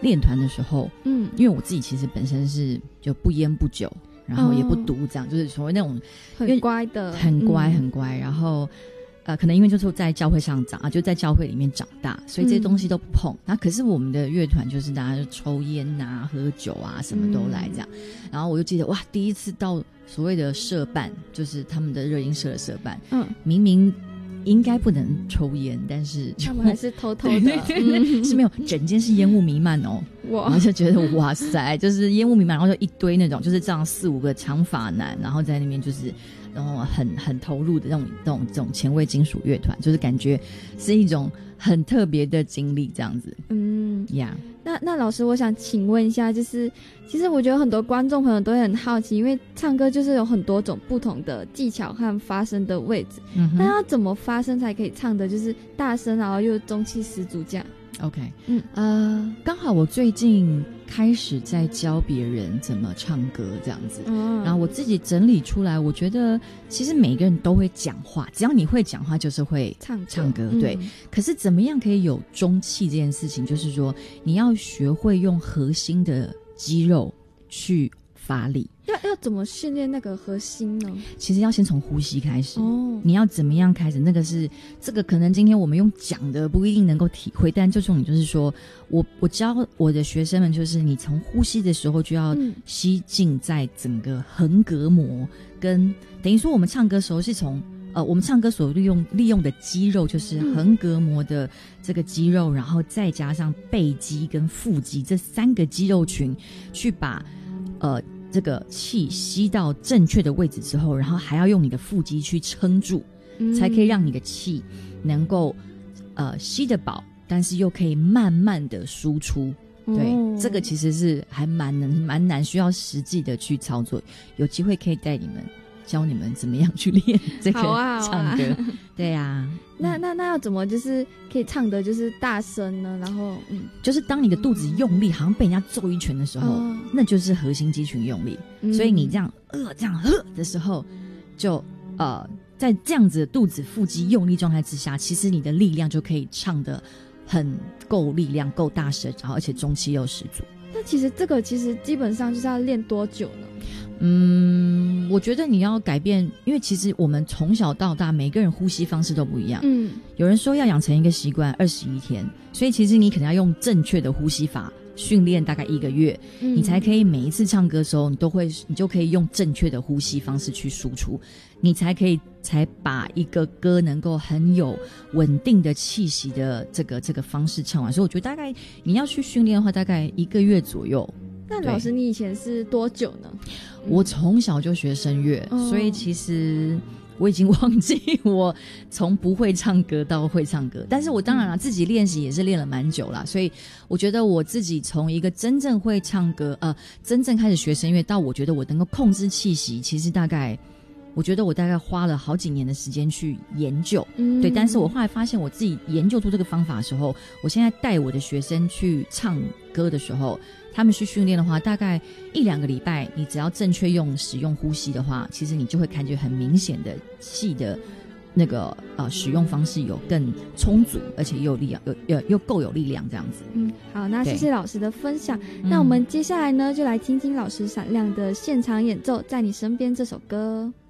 练团的时候，因为我自己其实本身是就不烟不酒，然后也不读，这样、就是所谓那种很乖的， 很乖很乖，然后可能因为就是在教会上长啊，就在教会里面长大，所以这些东西都不碰。那可是我们的乐团就是大家就抽烟啊、喝酒啊，什么都来这样。然后我就记得哇，第一次到所谓的社办，就是他们的热音社的社办，明明应该不能抽烟，但是他们还是偷偷的， 是没有，整间是烟雾弥漫哦。然后就觉得哇塞，就是烟雾弥漫，然后就一堆那种就是这样4-5个长发男，然后在那边就是然后很投入的这种前卫金属乐团，就是感觉是一种很特别的经历这样子。 那老师我想请问一下，就是其实我觉得很多观众朋友都会很好奇，因为唱歌就是有很多种不同的技巧和发声的位置，那要怎么发声才可以唱的就是大声然后又中气十足这样 ？OK， 刚好我最近开始在教别人怎么唱歌这样子，然后我自己整理出来，我觉得其实每个人都会讲话，只要你会讲话就是会唱歌，对。可是怎么样可以有中气这件事情，就是说你要学会用核心的肌肉去发力。 要怎么训练那个核心呢？ 其实要先从呼吸开始。你要怎么样开始？这个可能今天我们用讲的不一定能够体会，但最重点就是说，我教我的学生们，就是你从呼吸的时候就要吸进在整个横膈膜，跟等于说我们唱歌的时候是从我们唱歌所利用的肌肉就是横膈膜的这个肌肉，然后再加上背肌跟腹肌这3个肌肉群，去把这个气吸到正确的位置之后，然后还要用你的腹肌去撑住，才可以让你的气能够吸得饱，但是又可以慢慢的输出。对，这个其实是还蛮难，需要实际的去操作。有机会可以带你们教你们怎么样去练这个唱歌。对啊， 那要怎么就是可以唱的就是大声呢？然后就是当你的肚子用力，好像被人家揍一拳的时候，那就是核心肌群用力。所以你这样这样的时候，就在这样子的肚子腹肌用力状态之下，其实你的力量就可以唱得很够力量，够大声，然后而且中气又十足。 那其实这个基本上就是要练多久呢？ 我觉得你要改变，因为其实我们从小到大每个人呼吸方式都不一样。有人说要养成一个习惯21天，所以其实你可能要用正确的呼吸法训练大概1个月，你才可以每一次唱歌的时候你就可以用正确的呼吸方式去输出，你才把一个歌能够很有稳定的气息的这个方式唱完。所以我觉得大概你要去训练的话，大概1个月左右。 那老师你以前是多久呢？ 我从小就学声乐，所以其实我已经忘记我从不会唱歌到会唱歌，但是我当然了自己练习也是练了蛮久啦，所以我觉得我自己从一个真正会唱歌真正开始学声乐到我觉得我能够控制气息，其实我觉得我大概花了好几年的时间去研究，对。但是我后来发现我自己研究出这个方法的时候，我现在带我的学生去唱歌的时候，他们去训练的话，大概1-2个礼拜，你只要正确使用呼吸的话，其实你就会感觉很明显的气的那个使用方式有更充足，而且又有力量，又够有力量这样子。 好，那谢谢老师的分享。那我们接下来呢，就来听听老师闪亮的现场演奏《在你身边》这首歌。